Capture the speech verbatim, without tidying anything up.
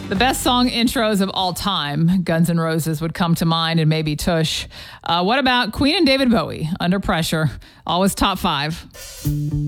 The best song intros of all time, Guns N' Roses would come to mind, and maybe Tush. Uh, what about Queen and David Bowie, Under Pressure? Always top five.